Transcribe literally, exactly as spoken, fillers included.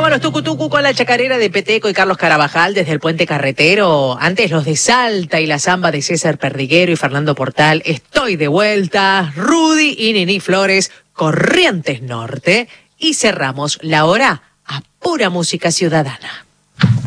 Sonamos los tucutucu con la chacarera de Peteco y Carlos Carabajal desde el Puente Carretero. Antes los de Salta y la samba de César Perdiguero y Fernando Portal. Estoy de vuelta. Rudy y Nini Flores, Corrientes Norte. Y cerramos la hora a pura música ciudadana.